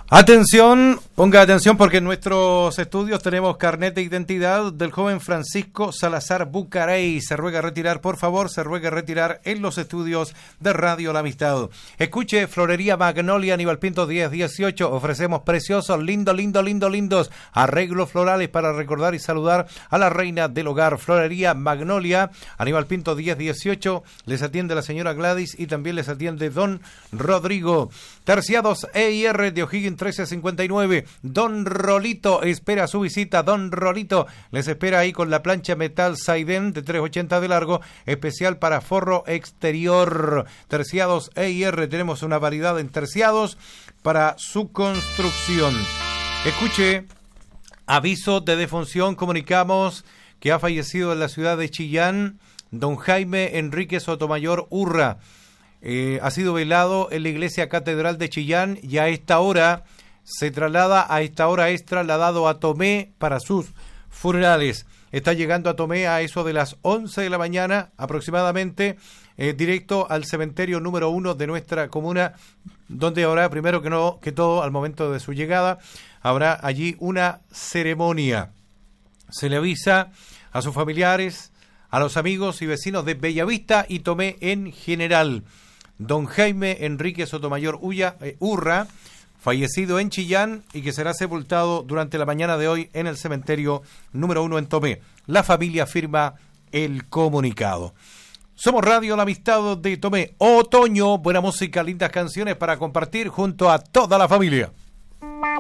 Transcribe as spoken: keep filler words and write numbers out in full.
Atención, ponga atención porque en nuestros estudios tenemos carnet de identidad del joven Francisco Salazar Bucarey. Se ruega retirar, por favor, se ruega retirar en los estudios de Radio La Amistad. Escuche, Florería Magnolia, Aníbal Pinto diez dieciocho. Ofrecemos preciosos, lindo, lindo, lindo, lindos arreglos florales para recordar y saludar a la reina del hogar. Florería Magnolia, Aníbal Pinto diez dieciocho. Les atiende la señora Gladys y también les atiende don Rodrigo. Terciados E I R de O'Higgins trece cincuenta y nueve. Don Rolito espera su visita. Don Rolito les espera ahí con la plancha metal Saiden de tres ochenta de largo, especial para forro exterior. Terciados E I R, tenemos una variedad en terciados para su construcción. Escuche, aviso de defunción, comunicamos que ha fallecido en la ciudad de Chillán don Jaime Enrique Sotomayor Urra. Eh, ha sido velado en la iglesia catedral de Chillán y a esta hora se traslada, a esta hora es trasladado a Tomé para sus funerales. Está llegando a Tomé a eso de las once de la mañana aproximadamente, eh, directo al cementerio número uno de nuestra comuna, donde habrá, primero que, no, que todo, al momento de su llegada, habrá allí una ceremonia. Se le avisa a sus familiares, a los amigos y vecinos de Bellavista y Tomé en general. Don Jaime Enrique Sotomayor Ulla, eh, Urra, fallecido en Chillán y que será sepultado durante la mañana de hoy en el cementerio número uno en Tomé. La familia firma el comunicado. Somos Radio La Amistad de Tomé. Otoño, buena música, lindas canciones para compartir junto a toda la familia.